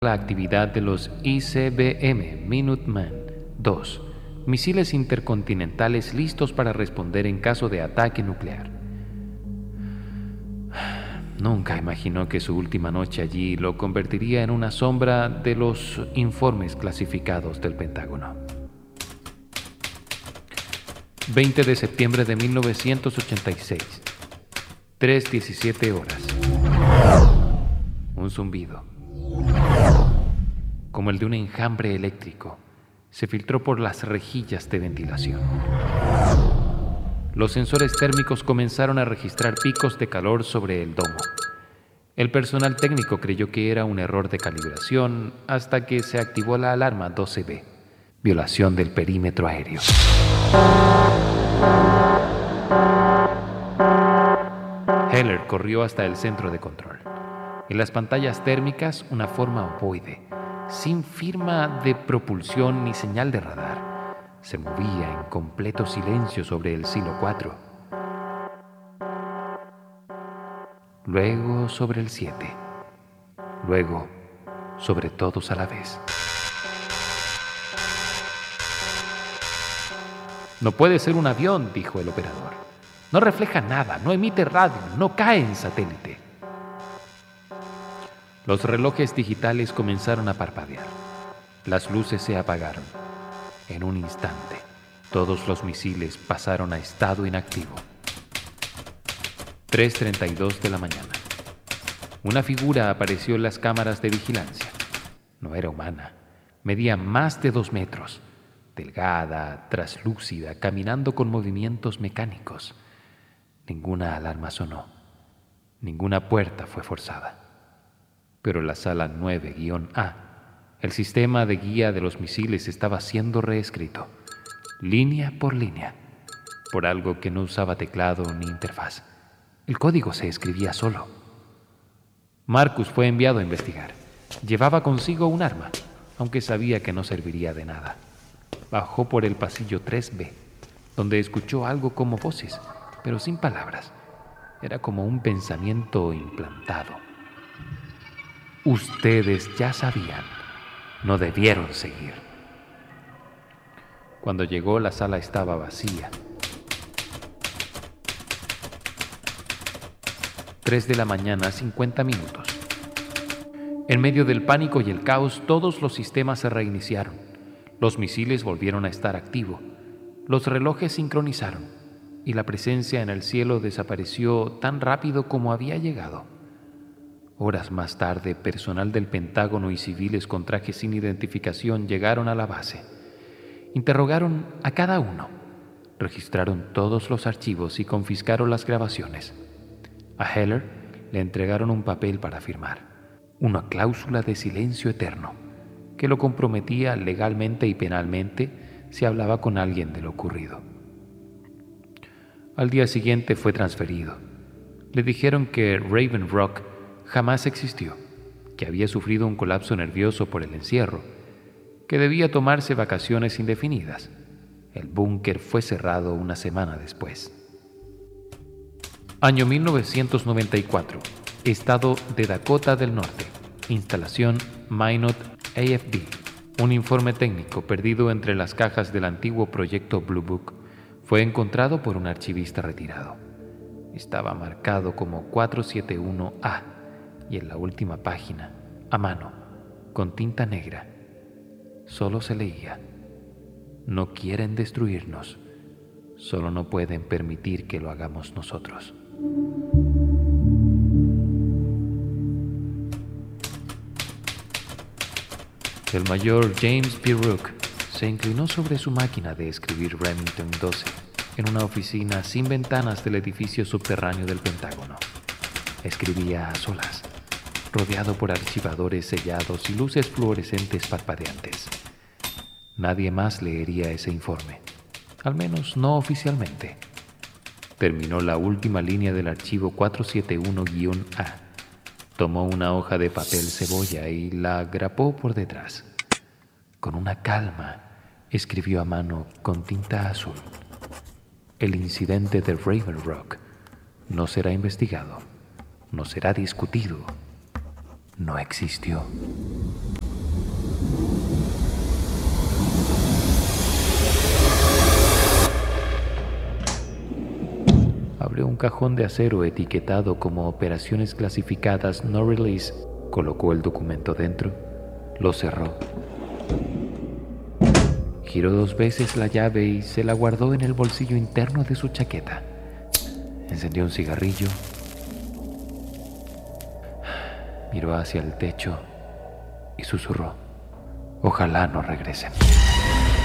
la actividad de los ICBM Minuteman II, misiles intercontinentales listos para responder en caso de ataque nuclear. Nunca imaginó que su última noche allí lo convertiría en una sombra de los informes clasificados del Pentágono. 20 de septiembre de 1986, 3:17 horas. Un zumbido, como el de un enjambre eléctrico, se filtró por las rejillas de ventilación. Los sensores térmicos comenzaron a registrar picos de calor sobre el domo. El personal técnico creyó que era un error de calibración hasta que se activó la alarma 12B, violación del perímetro aéreo. Heller corrió hasta el centro de control. En las pantallas térmicas, una forma ovoide, sin firma de propulsión ni señal de radar, se movía en completo silencio sobre el silo 4. Luego sobre el 7. Luego sobre todos a la vez. No puede ser un avión, dijo el operador. No refleja nada, no emite radio, no cae en satélite. Los relojes digitales comenzaron a parpadear. Las luces se apagaron. En un instante, todos los misiles pasaron a estado inactivo. 3:32 de la mañana. Una figura apareció en las cámaras de vigilancia. No era humana. Medía más de 2 metros. Delgada, traslúcida, caminando con movimientos mecánicos. Ninguna alarma sonó. Ninguna puerta fue forzada. Pero en la sala 9-A, el sistema de guía de los misiles estaba siendo reescrito, línea por línea, por algo que no usaba teclado ni interfaz. El código se escribía solo. Marcus fue enviado a investigar. Llevaba consigo un arma, aunque sabía que no serviría de nada. Bajó por el pasillo 3B, donde escuchó algo como voces, pero sin palabras. Era como un pensamiento implantado. Ustedes ya sabían, no debieron seguir. Cuando llegó, la sala estaba vacía. 3 de la mañana, 50 minutos. En medio del pánico y el caos, todos los sistemas se reiniciaron. Los misiles volvieron a estar activos. Los relojes sincronizaron y la presencia en el cielo desapareció tan rápido como había llegado. Horas más tarde, personal del Pentágono y civiles con trajes sin identificación llegaron a la base. Interrogaron a cada uno, registraron todos los archivos y confiscaron las grabaciones. A Heller le entregaron un papel para firmar, una cláusula de silencio eterno que lo comprometía legalmente y penalmente si hablaba con alguien de lo ocurrido. Al día siguiente fue transferido. Le dijeron que Raven Rock jamás existió, que había sufrido un colapso nervioso por el encierro, que debía tomarse vacaciones indefinidas. El búnker fue cerrado una semana después. Año 1994, estado de Dakota del Norte, instalación Minot AFB. Un informe técnico perdido entre las cajas del antiguo proyecto Blue Book fue encontrado por un archivista retirado. Estaba marcado como 471A y en la última página, a mano, con tinta negra, solo se leía: no quieren destruirnos, solo no pueden permitir que lo hagamos nosotros. El mayor James P. Rook se inclinó sobre su máquina de escribir Remington 12 en una oficina sin ventanas del edificio subterráneo del Pentágono. Escribía a solas, rodeado por archivadores sellados y luces fluorescentes parpadeantes. Nadie más leería ese informe, al menos no oficialmente. Terminó la última línea del archivo 471-A. Tomó una hoja de papel cebolla y la grapó por detrás. Con una calma, escribió a mano con tinta azul: el incidente de Raven Rock no será investigado, no será discutido, no existió. Abrió un cajón de acero etiquetado como operaciones clasificadas no release, colocó el documento dentro, lo cerró. Giró 2 veces la llave y se la guardó en el bolsillo interno de su chaqueta. Encendió un cigarrillo, miró hacia el techo y susurró: ojalá no regresen.